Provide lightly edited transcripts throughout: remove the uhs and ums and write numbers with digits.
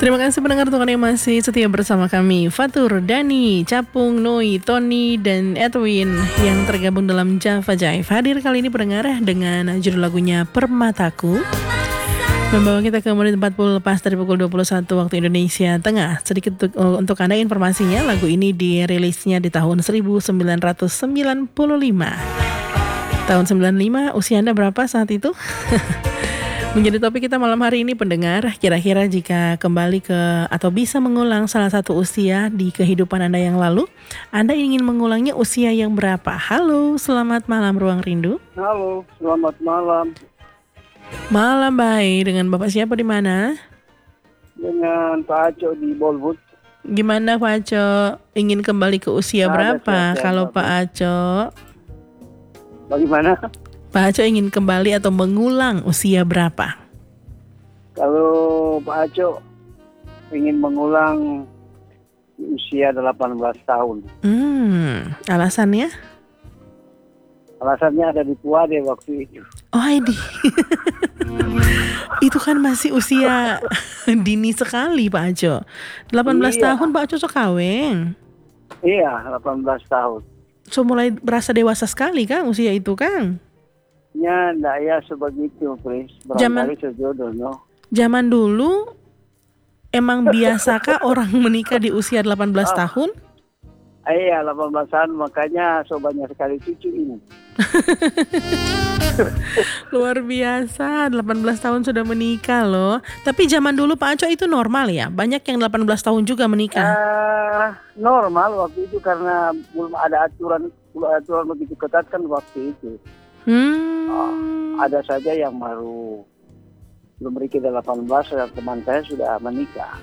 Terima kasih pendengar Tuhan yang masih setia bersama kami. Fatur, Dani, Capung, Noi, Tony, dan Edwin yang tergabung dalam Java Jive. Hadir kali ini pendengar dengan judul lagunya Permataku. Membawa kita ke menit 40 lepas dari pukul 21 waktu Indonesia Tengah. Sedikit untuk Anda informasinya, lagu ini dirilisnya di tahun 1995. Tahun 95, usia Anda berapa saat itu? Menjadi topik kita malam hari ini pendengar, kira-kira jika kembali ke atau bisa mengulang salah satu usia di kehidupan Anda yang lalu, Anda ingin mengulangnya usia yang berapa? Halo, selamat malam Ruang Rindu. Halo, selamat malam. Malam baik, dengan Bapak siapa di mana? Dengan Pak Aco di Bolwood. Gimana Pak Aco? Ingin kembali ke usia berapa? Kalau Pak Aco? Bagaimana? Pak Aco ingin kembali atau mengulang usia berapa? Kalau Pak Aco ingin mengulang usia 18 tahun. Alasannya? Alasannya ada di Puade waktu itu. Oh, ini. Itu kan masih usia dini sekali Pak Aco. 18 tahun Pak Aco so kawin. Iya, 18 tahun. So mulai berasa dewasa sekali Kang usia itu Kang. Ya, enggak ya sebegitu, Pris. Barangkali sejodoh, no? Zaman dulu emang biasakah orang menikah di usia 18 tahun? Iya, 18 tahun, makanya so banyak sekali cucu ini. Luar biasa, 18 tahun sudah menikah loh. Tapi zaman dulu Pak Aco itu normal ya? Banyak yang 18 tahun juga menikah? Normal waktu itu karena belum ada aturan begitu ketat kan waktu itu. Ada saja yang baru belum berikir 18 dan teman saya sudah menikah.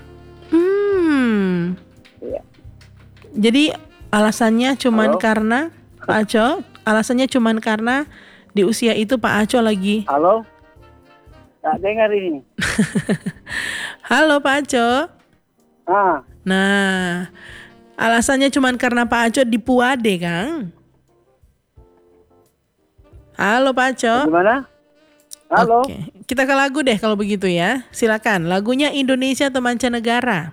Iya. Jadi alasannya cuman karena Pak Aco, alasannya cuman karena di usia itu Pak Aco lagi. Halo? Tak dengar ini. Halo Pak Aco. Nah, alasannya cuman karena Pak Aco di Puade, Kang. Halo Pak Aco. Gimana? Halo. Oke. Kita ke lagu deh kalau begitu ya. Silakan. Lagunya Indonesia atau mancanegara?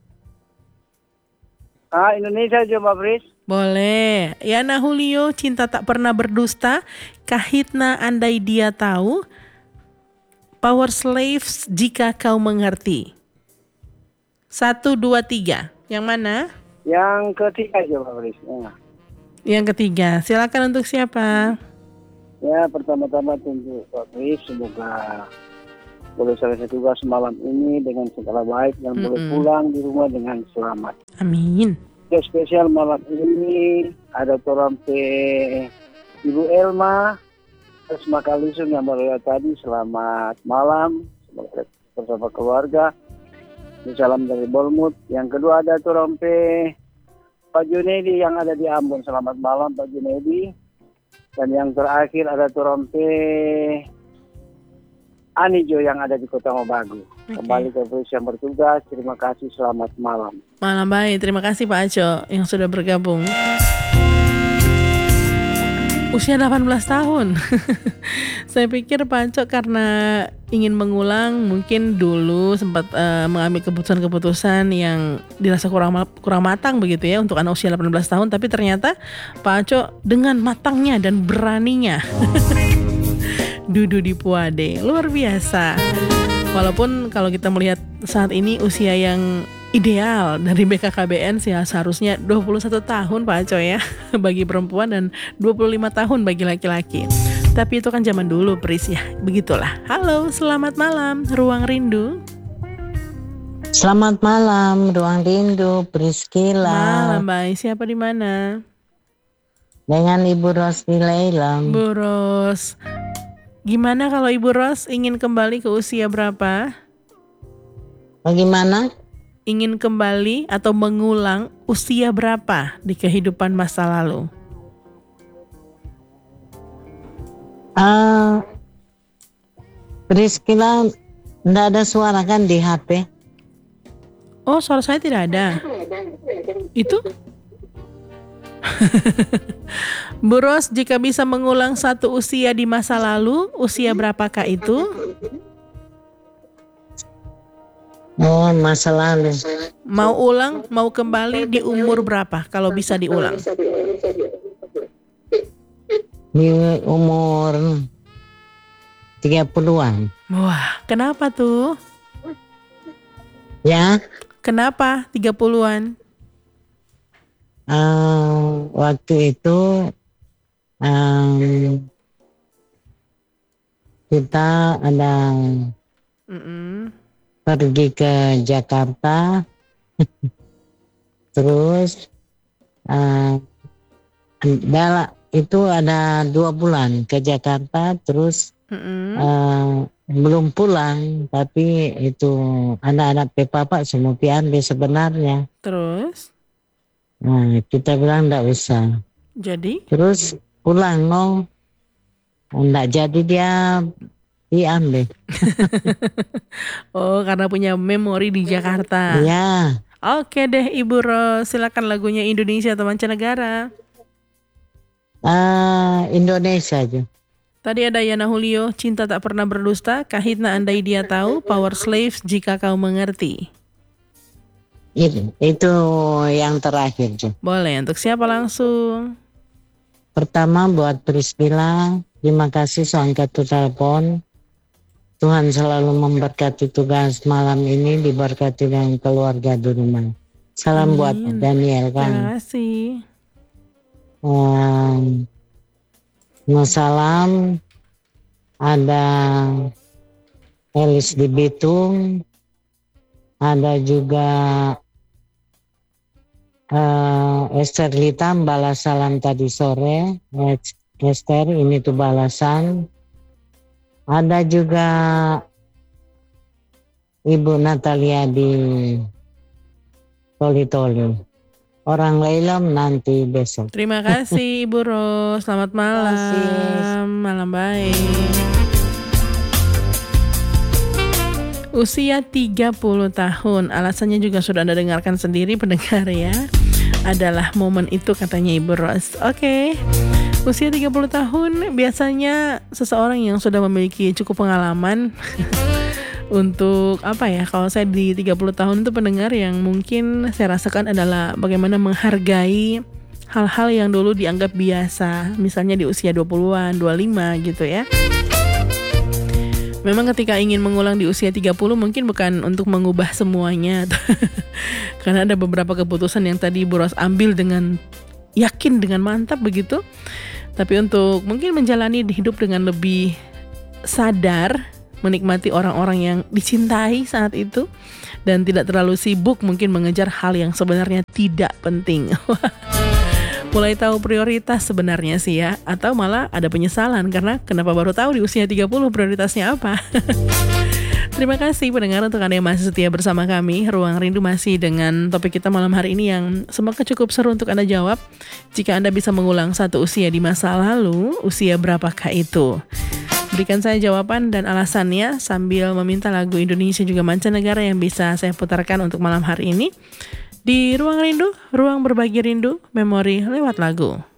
Indonesia coba, Pris. Boleh. Yana Julio, Cinta Tak Pernah Berdusta, Kahitna Andai Dia Tahu, Power Slaves Jika Kau Mengerti. 1, 2, 3. Yang mana? Yang ketiga coba, Pris. Yang ketiga. Silakan untuk siapa? Ya, pertama-tama tentu Pak Pris, semoga boleh selesai tugas malam ini dengan segala baik dan boleh pulang di rumah dengan selamat. Amin. Ya, spesial malam ini ada torampe Ibu Elma, Resma Kalisung yang baru tadi. Selamat malam, semoga bersama keluarga. Salam dari Bolmut. Yang kedua ada torampe Pak Junedi yang ada di Ambon. Selamat malam Pak Junedi. Dan yang terakhir ada torampe Anijo yang ada di Kota Mobagu. Kembali ke polisi yang bertugas. Terima kasih, selamat malam. Malam baik, terima kasih Pak Aco yang sudah bergabung. Usia 18 tahun. Saya pikir Pak Aco karena ingin mengulang, mungkin dulu sempat mengambil keputusan-keputusan yang dirasa kurang matang begitu ya untuk anak usia 18 tahun. Tapi ternyata Pak Aco dengan matangnya dan beraninya duduk di Puade, luar biasa. Walaupun kalau kita melihat saat ini usia yang ideal dari BKKBN seharusnya 21 tahun Pak Aco ya bagi perempuan dan 25 tahun bagi laki-laki. Tapi itu kan zaman dulu Pris ya, begitulah. Halo, selamat malam Ruang Rindu. Selamat malam Ruang Rindu, Priscila. Malam baik, siapa di mana? Dengan Ibu Ros di Lelem. Bu Ros. Gimana kalau Ibu Ros ingin kembali ke usia berapa? Bagaimana? Ingin kembali atau mengulang usia berapa di kehidupan masa lalu? Priscila, enggak ada suara kan di HP? Oh, suara saya tidak ada. Itu? Bu Ros, jika bisa mengulang satu usia di masa lalu, usia berapakah itu? Oh, masa lalu. Mau ulang, mau kembali di umur berapa kalau bisa diulang? Di umur 30-an. Wah, kenapa tuh? Ya, Kenapa 30-an? waktu itu kita ada Mm-mm. pergi ke Jakarta, terus itu ada 2 bulan ke Jakarta, terus Mm-mm. belum pulang, tapi itu anak-anak Papa semua piambe sebenarnya. Terus, Nah, kita bilang enggak usah. jadi? Terus pulang, enggak jadi dia diambil. Oh, karena punya memori di Jakarta. Ya, Oke deh, Ibu Ros, silakan lagunya Indonesia atau mancanegara. Indonesia aja. Tadi ada Yana Julio, Cinta Tak Pernah Berdusta, Kahitna Andai Dia Tahu, Power Slaves Jika Kau Mengerti. Itu yang terakhir, Jo. Boleh, untuk siapa langsung? Pertama buat Priscilla, terima kasih soal angkat telepon. Tuhan selalu memberkati tugas malam ini, diberkati dengan keluarga di rumah. Salam buat Amin. Daniel kan. Terima kasih. Salam ada Elis di Bitung, ada juga Esther Litam balas salam tadi sore. Esther, ini tuh balasan. Ada juga Ibu Natalia di Toli-Toli. Orang Leilam nanti besok. Terima kasih Ibu Ros, selamat malam. Malam baik. Usia 30 tahun, alasannya juga sudah Anda dengarkan sendiri pendengar ya. Adalah momen itu katanya Ibu Ros. Oke. Usia 30 tahun biasanya seseorang yang sudah memiliki cukup pengalaman untuk kalau saya di 30 tahun itu pendengar yang mungkin saya rasakan adalah bagaimana menghargai hal-hal yang dulu dianggap biasa, misalnya di usia 20-an, 25 gitu ya. Memang ketika ingin mengulang di usia 30 mungkin bukan untuk mengubah semuanya karena ada beberapa keputusan yang tadi Bu Ros ambil dengan yakin, dengan mantap begitu. Tapi untuk mungkin menjalani hidup dengan lebih sadar, menikmati orang-orang yang dicintai saat itu, dan tidak terlalu sibuk mungkin mengejar hal yang sebenarnya tidak penting. Mulai tahu prioritas sebenarnya sih ya, atau malah ada penyesalan karena kenapa baru tahu di usia 30 prioritasnya apa. Terima kasih pendengar untuk Anda yang masih setia bersama kami. Ruang Rindu masih dengan topik kita malam hari ini yang semoga cukup seru untuk Anda jawab. Jika Anda bisa mengulang satu usia di masa lalu, usia berapakah itu? Berikan saya jawaban dan alasannya sambil meminta lagu Indonesia juga mancanegara yang bisa saya putarkan untuk malam hari ini. Di Ruang Rindu, ruang berbagi rindu, memori lewat lagu.